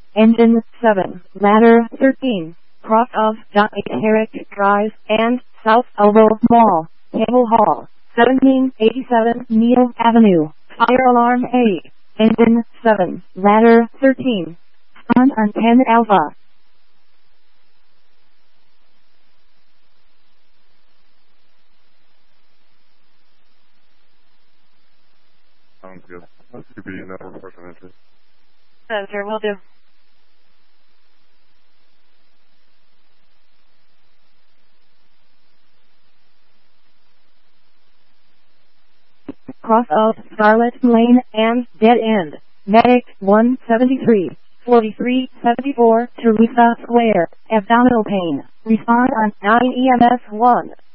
Engine 7, ladder 13, cross of Herrick Drive and South Elbow Mall, Cable Hall, 1787 Neil Avenue, fire alarm A. Engine 7, ladder 13, spawn on 10 Alpha. Sounds good. Let's be network person entry. Sir, will do. Cross of Scarlet Lane and Dead End. Medic 173, 4374, Teresa Square, abdominal pain. Respond on 9 EMS 1.